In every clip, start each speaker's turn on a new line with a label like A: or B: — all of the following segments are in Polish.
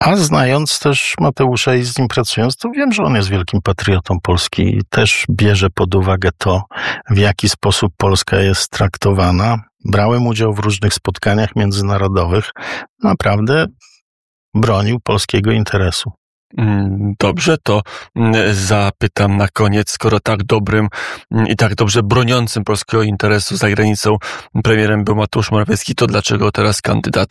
A: A znając też Mateusza i z nim pracując, to wiem, że on jest wielkim patriotą Polski i też bierze pod uwagę to, w jaki sposób Polska jest traktowana. Brałem udział w różnych spotkaniach międzynarodowych. Naprawdę bronił polskiego interesu.
B: Dobrze, to zapytam na koniec, skoro tak dobrym i tak dobrze broniącym polskiego interesu za granicą premierem był Mateusz Morawiecki, to dlaczego teraz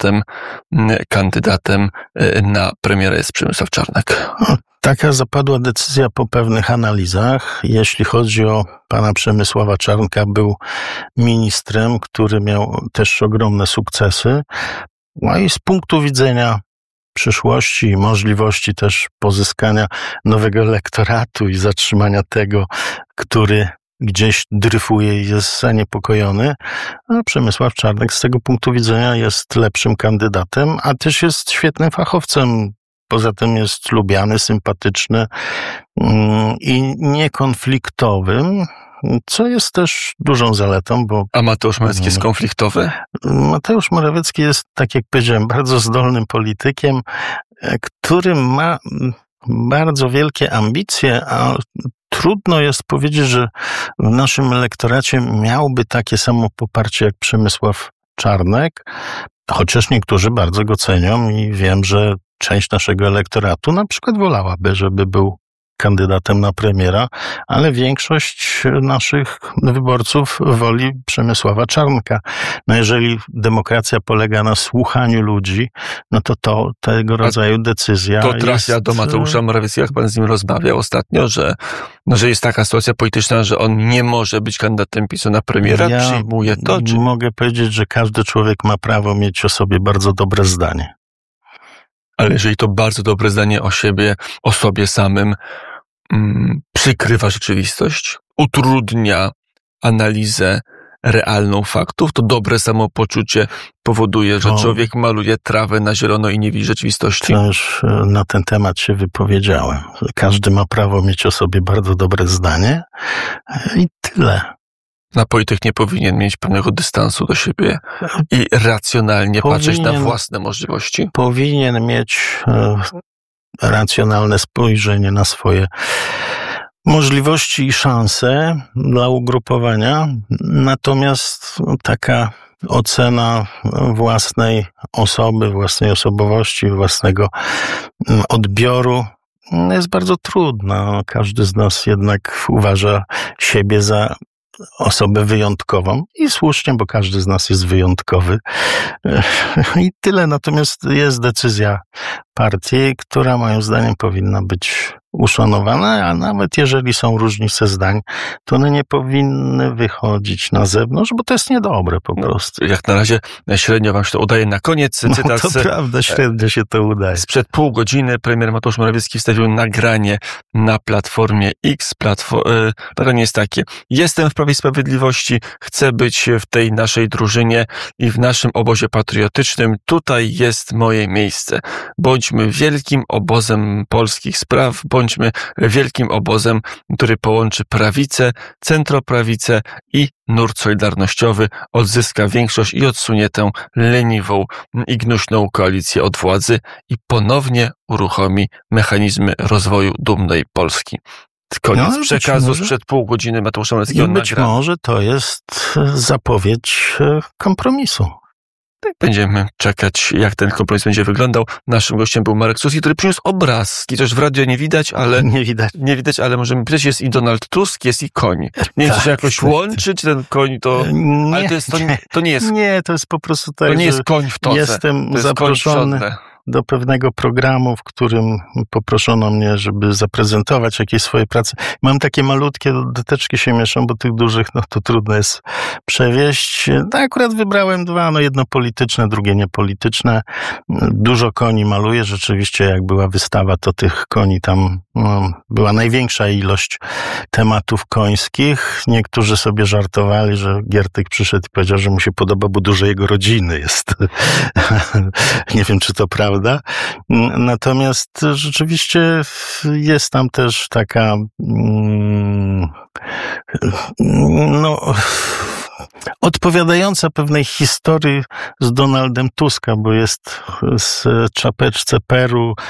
B: kandydatem na premiera jest Przemysław Czarnek?
A: Taka zapadła decyzja po pewnych analizach. Jeśli chodzi o pana Przemysława Czarnka, był ministrem, który miał też ogromne sukcesy. No i z punktu widzenia przyszłości i możliwości też pozyskania nowego elektoratu i zatrzymania tego, który gdzieś dryfuje i jest zaniepokojony, a Przemysław Czarnek z tego punktu widzenia jest lepszym kandydatem, a też jest świetnym fachowcem. Poza tym jest lubiany, sympatyczny i niekonfliktowym, co jest też dużą zaletą, bo...
B: A Mateusz Morawiecki jest konfliktowy?
A: Mateusz Morawiecki jest, tak jak powiedziałem, bardzo zdolnym politykiem, który ma bardzo wielkie ambicje, a trudno jest powiedzieć, że w naszym elektoracie miałby takie samo poparcie jak Przemysław Czarnek, chociaż niektórzy bardzo go cenią i wiem, że część naszego elektoratu na przykład wolałaby, żeby był kandydatem na premiera, ale większość naszych wyborców woli Przemysława Czarnka. No jeżeli demokracja polega na słuchaniu ludzi, no to tego rodzaju decyzja
B: to trafia do Mateusza Morawieckiego, jak pan z nim rozmawiał ostatnio, że jest taka sytuacja polityczna, że on nie może być kandydatem PiS-u na premiera, przyjmuje to? Czy...
A: Mogę powiedzieć, że każdy człowiek ma prawo mieć o sobie bardzo dobre zdanie.
B: Ale jeżeli to bardzo dobre zdanie o sobie samym przykrywa rzeczywistość, utrudnia analizę realną faktów, to dobre samopoczucie powoduje, że człowiek maluje trawę na zielono i nie widzi rzeczywistości.
A: To już na ten temat się wypowiedziałem. Każdy ma prawo mieć o sobie bardzo dobre zdanie i tyle.
B: A polityk nie powinien mieć pewnego dystansu do siebie i racjonalnie patrzeć na własne możliwości?
A: Powinien mieć racjonalne spojrzenie na swoje możliwości i szanse dla ugrupowania. Natomiast taka ocena własnej osoby, własnej osobowości, własnego odbioru jest bardzo trudna. Każdy z nas jednak uważa siebie za osobę wyjątkową i słusznie, bo każdy z nas jest wyjątkowy. I tyle. Natomiast jest decyzja partii, która moim zdaniem powinna być uszanowana, a nawet jeżeli są różnice zdań, to one nie powinny wychodzić na zewnątrz, bo to jest niedobre po prostu.
B: Jak na razie średnio wam się to udaje. Na koniec cytat.
A: To prawda, średnio się to udaje.
B: Sprzed pół godziny premier Mateusz Morawiecki wstawił nagranie na Platformie X. Nagranie jest takie: jestem w Prawie i Sprawiedliwości, chcę być w tej naszej drużynie i w naszym obozie patriotycznym. Tutaj jest moje miejsce. Bądźmy wielkim obozem polskich spraw, bądźmy wielkim obozem, który połączy prawicę, centroprawicę i nurt solidarnościowy, odzyska większość i odsunie tę leniwą i gnuśną koalicję od władzy i ponownie uruchomi mechanizmy rozwoju dumnej Polski. Koniec przekazu sprzed pół godziny Mateusza Morawieckiego.
A: Być może to jest zapowiedź kompromisu.
B: Tak, będziemy czekać, jak ten kompromis będzie wyglądał. Naszym gościem był Marek Suski, który przyniósł obrazki. Też w radio nie widać, ale... Nie widać, ale możemy powiedzieć, jest i Donald Tusk, jest i koń. Nie wiem, czy się jakoś łączy, czy ten koń to...
A: Nie,
B: ale to nie jest...
A: Nie, to jest po prostu tak,
B: to nie jest koń w todze.
A: Jestem zaproszony do pewnego programu, w którym poproszono mnie, żeby zaprezentować jakieś swoje prace. Mam takie malutkie, doteczki się mieszą, bo tych dużych, to trudno jest przewieźć. Akurat wybrałem dwa, jedno polityczne, drugie niepolityczne. Dużo koni maluję. Rzeczywiście, jak była wystawa, to tych koni tam była największa ilość tematów końskich. Niektórzy sobie żartowali, że Giertyk przyszedł i powiedział, że mu się podoba, bo dużo jego rodziny jest. Nie wiem, czy to prawda. Natomiast rzeczywiście jest tam też taka odpowiadająca pewnej historii z Donaldem Tuska, bo jest z czapeczce Peru